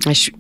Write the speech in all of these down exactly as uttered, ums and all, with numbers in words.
Je suis...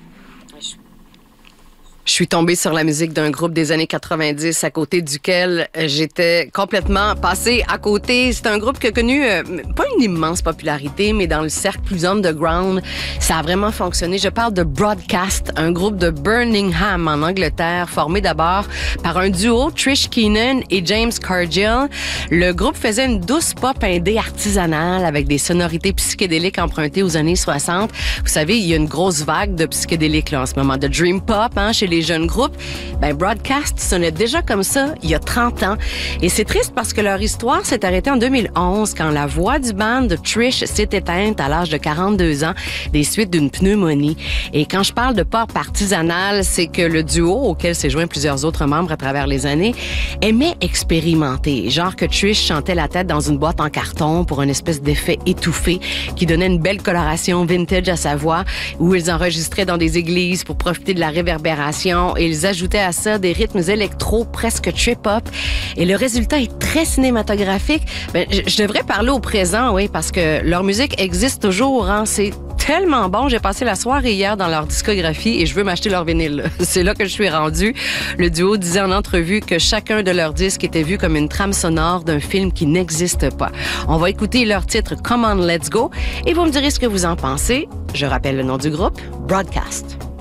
Je suis tombée sur la musique d'un groupe des années quatre-vingt-dix à côté duquel j'étais complètement passée à côté. C'est un groupe qui a connu euh, pas une immense popularité, mais dans le cercle plus underground, ça a vraiment fonctionné. Je parle de Broadcast, un groupe de Birmingham en Angleterre, formé d'abord par un duo, Trish Keenan et James Cargill. Le groupe faisait une douce pop indé artisanale avec des sonorités psychédéliques empruntées aux années soixante. Vous savez, il y a une grosse vague de psychédéliques là, en ce moment, de dream pop hein, chez les jeunes groupes. Ben, Broadcast sonnait déjà comme ça il y a trente ans. Et c'est triste parce que leur histoire s'est arrêtée en deux mille onze quand la voix du band de Trish s'est éteinte à l'âge de quarante-deux ans des suites d'une pneumonie. Et quand je parle de pop artisanal, c'est que le duo, auquel s'est joint plusieurs autres membres à travers les années, aimait expérimenter. Genre que Trish chantait la tête dans une boîte en carton pour une espèce d'effet étouffé qui donnait une belle coloration vintage à sa voix, où ils enregistraient dans des églises pour profiter de la réverbération et ils ajoutaient à ça des rythmes électro presque trip-hop. Et le résultat est très cinématographique. Ben, je, je devrais parler au présent, oui, parce que leur musique existe toujours. Hein. C'est tellement bon. J'ai passé la soirée hier dans leur discographie et je veux m'acheter leur vinyle. C'est là que je suis rendue. Le duo disait en entrevue que chacun de leurs disques était vu comme une trame sonore d'un film qui n'existe pas. On va écouter leur titre Come On Let's Go et vous me direz ce que vous en pensez. Je rappelle le nom du groupe, Broadcast.